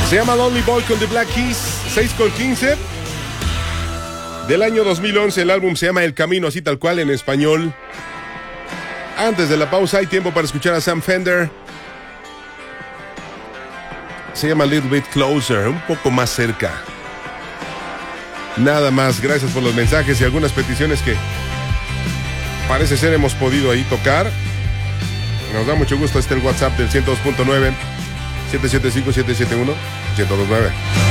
Se llama Lonely Boy con The Black Keys, 6:15. Del año 2011, el álbum se llama El Camino, así tal cual en español. Antes de la pausa hay tiempo para escuchar a Sam Fender. Se llama Little Bit Closer, un poco más cerca. Nada más, gracias por los mensajes y algunas peticiones que parece ser hemos podido ahí tocar. Nos da mucho gusto. Este es el WhatsApp del 102.9 775-771-1029.